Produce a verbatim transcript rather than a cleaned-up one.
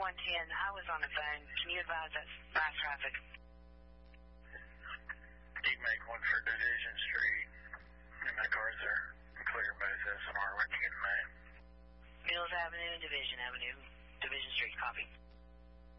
one ten, I was on the phone. Can you advise that's fast traffic? You make one for Division Street and MacArthur. Clear both S and R when you get them. Mills Avenue and Division Avenue. Division Street, copy.